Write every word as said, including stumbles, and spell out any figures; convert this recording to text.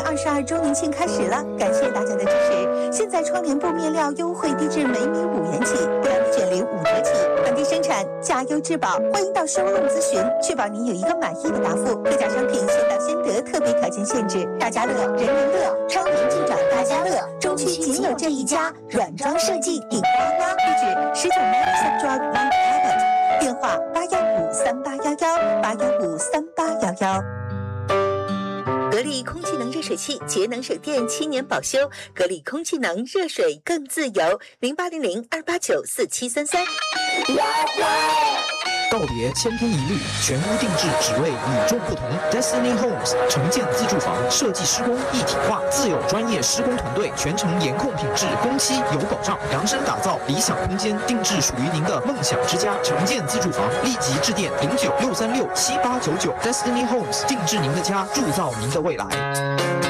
二十二周年庆开始了，感谢大家的支持。现在窗帘布面料优惠低至每米五元起，不良卷帘五折起，本地生产，价优质保。欢迎到收录咨询，确保您有一个满意的答复。各家商品先到先得，特别条件限制。大家乐，人人乐，窗帘进展大家乐，中区仅有这一家，软装设计顶呱呱。地址：十九 Madison Drive Mount Abbott， 电话八幺五三八幺幺八幺五三八幺幺。格力空气能热水器，节能省电，七年保修。格力空气能，热水更自由。零八零零二八九四七三三。 告别千篇一律，全屋定制，只为与众不同。Destiny Homes 城建自住房设计施工一体化，自有专业施工团队，全程严控品质，工期有保障，量身打造理想空间，定制属于您的梦想之家。城建自住房，立即致电零九六三六七八九九。Destiny Homes 定制您的家，铸造您的未来。